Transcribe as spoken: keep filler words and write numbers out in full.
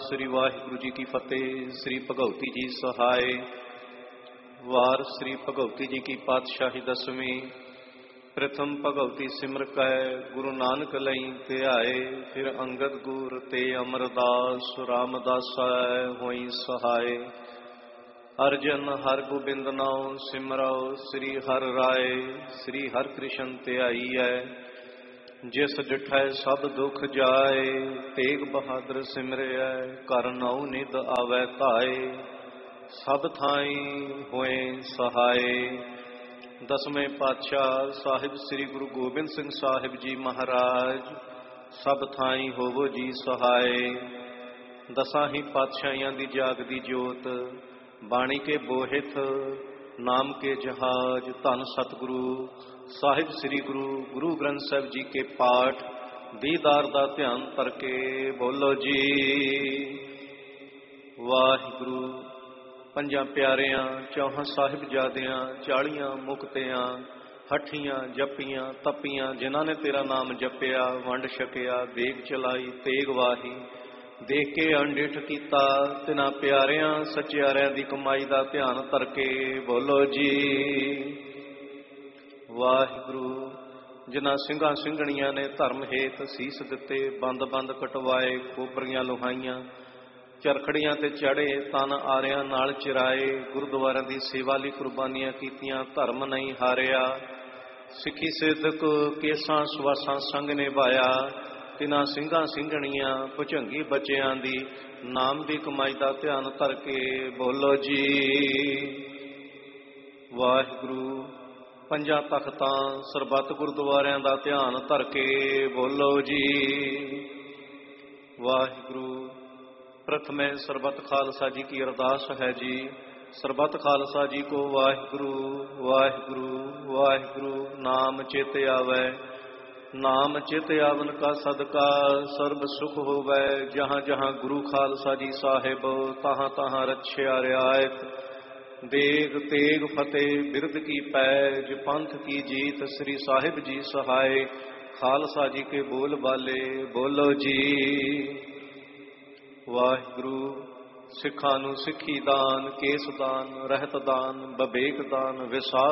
ਸ੍ਰੀ ਵਾਹਿਗੁਰੂ ਜੀ ਕੀ ਫਤਿਹ। ਸ੍ਰੀ ਭਗਉਤੀ ਜੀ ਸਹਾਏ। ਵਾਰ ਸ੍ਰੀ ਭਗਉਤੀ ਜੀ ਕੀ ਪਾਤਸ਼ਾਹੀ ਦਸਵੀਂ। ਪ੍ਰਥਮ ਭਗਉਤੀ ਸਿਮਰ ਕੈ ਗੁਰੂ ਨਾਨਕ ਲਈ ਧਿਆਏ। ਫਿਰ ਅੰਗਦ ਗੁਰ ਤੇ ਅਮਰਦਾਸ ਰਾਮਦਾਸਾ ਹੋਈ ਸਹਾਏ। ਅਰਜਨ ਹਰ ਗੋਬਿੰਦ ਨਾਉ ਸਿਮਰਉ ਸ੍ਰੀ ਹਰਿ ਰਾਏ। ਸ੍ਰੀ ਹਰਿ ਕ੍ਰਿਸ਼ਨ ਧਿਆਈਐ ਜਿਸ ਡਿਠੈ ਸਭ ਦੁਖ ਜਾਏ। ਤੇਗ ਬਹਾਦਰ ਸਿਮਰਿਐ ਕਰ ਨਉ ਨਿਧ ਆਵੈ ਧਾਏ। ਸਭ ਥਾਈ ਹੋਏ ਸਹਾਏ। ਦਸਵੇਂ ਪਾਤਸ਼ਾਹ ਸਾਹਿਬ ਸ੍ਰੀ ਗੁਰੂ ਗੋਬਿੰਦ ਸਿੰਘ ਸਾਹਿਬ ਜੀ ਮਹਾਰਾਜ ਸਭ ਥਾਈ ਹੋਵੋ ਜੀ ਸਹਾਏ। ਦਸਾਂ ਹੀ ਪਾਤਸ਼ਾਹੀਆਂ ਦੀ ਜਾਗਦੀ ਜੋਤ ਬਾਣੀ ਕੇ ਬੋਹਿਥ ਨਾਮ ਕੇ ਜਹਾਜ। ਧੰਨ ਸਤਿਗੁਰੂ ਸਾਹਿਬ ਸ੍ਰੀ ਗੁਰੂ ਗੁਰੂ ਗ੍ਰੰਥ ਸਾਹਿਬ ਜੀ ਕੇ ਪਾਠ ਦੀਦਾਰ ਦਾ ਧਿਆਨ ਕਰਕੇ ਬੋਲੋ ਜੀ ਵਾਹਿਗੁਰੂ। ਪੰਜਾਂ ਪਿਆਰਿਆਂ ਚੌਹਾਂ ਸਾਹਿਬਜ਼ਾਦਿਆਂ ਚਾਲੀਆਂ ਮੁਕਤਿਆਂ ਹੱਠੀਆਂ ਜੱਪੀਆਂ ਤਪੀਆਂ ਜਿਨ੍ਹਾਂ ਨੇ ਤੇਰਾ ਨਾਮ ਜਪਿਆ ਵੰਡ ਛਕਿਆ ਦੇਗ ਚਲਾਈ ਤੇਗ ਵਾਹੀ ਦੇਖ ਕੇ ਅਣਡਿੱਠ ਕੀਤਾ। ਤਿਨਾਂ ਪਿਆਰਿਆਂ ਸੱਚਿਆਰਿਆਂ ਦੀ ਕਮਾਈ ਦਾ ਧਿਆਨ ਧਰਕੇ ਬੋਲੋ ਜੀ ਵਾਹਿਗੁਰੂ। ਜਿਨ੍ਹਾਂ ਸਿੰਘਾਂ ਸਿੰਘਣੀਆਂ ਨੇ ਧਰਮ ਹੇਤ ਸੀਸ ਦਿੱਤੇ ਬੰਦ ਬੰਦ ਕਟਵਾਏ ਖੋਬਰੀਆਂ ਲੁਹਾਈਆਂ ਚਰਖੜੀਆਂ ਤੇ ਚੜੇ ਤਨ ਆਰਿਆਂ ਨਾਲ ਚਿਰਾਏ। ਗੁਰਦੁਆਰਿਆਂ ਦੀ ਸੇਵਾ ਲਈ ਕੁਰਬਾਨੀਆਂ ਕੀਤੀਆਂ ਧਰਮ ਨਹੀਂ ਹਾਰਿਆ। ਸਿੱਖੀ ਸਿੱਧਕ ਕੇਸਾਂ ਸਵਾਸਾਂ ਸੰਗ ਨਿਭਾਇਆ। ਤਿਨਾਂ ਸਿੰਘਾਂ ਸਿੰਘਣੀਆਂ ਭੁਝੰਗੀ ਬੱਚਿਆਂ ਦੀ ਨਾਮ ਦੀ ਕਮਾਈ ਦਾ ਧਿਆਨ ਧਰ ਕੇ ਬੋਲੋ ਜੀ ਵਾਹਿਗੁਰੂ। ਪੰਜਾਂ ਤਖਤਾਂ ਸਰਬੱਤ ਗੁਰਦੁਆਰਿਆਂ ਦਾ ਧਿਆਨ ਧਰ ਕੇ ਬੋਲੋ ਜੀ ਵਾਹਿਗੁਰੂ। ਪ੍ਰਥਮੇ ਸਰਬੱਤ ਖਾਲਸਾ ਜੀ ਕੀ ਅਰਦਾਸ ਹੈ ਜੀ। ਸਰਬੱਤ ਖਾਲਸਾ ਜੀ ਕੋ ਵਾਹਿਗੁਰੂ ਵਾਹਿਗੁਰੂ ਵਾਹਿਗੁਰੂ ਨਾਮ ਚਿਤ ਆਵੈ। ਨਾਮ ਚਿਤ ਆਵਨ ਕਾ ਸਦਕਾ ਸਰਬ ਸੁਖ ਹੋਵੈ। ਜਹਾਂ ਜਹਾਂ ਗੁਰੂ ਖਾਲਸਾ ਜੀ ਸਾਹਿਬ ਤਹਾਂ ਤਹਾਂ ਰੱਛਿਆ ਰਿਆਇਤ। ਦੇਗ ਤੇਗ ਫਤਿਹ ਬਿਰਦ ਕੀ ਪੈਜ ਪੰਥ ਕੀ ਜੀਤ। ਸ੍ਰੀ ਸਾਹਿਬ ਜੀ ਸਹਾਏ ਖਾਲਸਾ ਜੀ ਕੇ ਬੋਲ ਬਾਲੇ ਬੋਲੋ ਜੀ ਵਾਹਿਗੁਰੂ। ਸਿੱਖਾਂ ਨੂੰ ਸਿੱਖੀ ਦਾਨ ਕੇਸ ਦਾਨ ਰਹਿਤ ਦਾਨ ਬਵੇਕ ਦਾਨ ਵਿਸਾਖ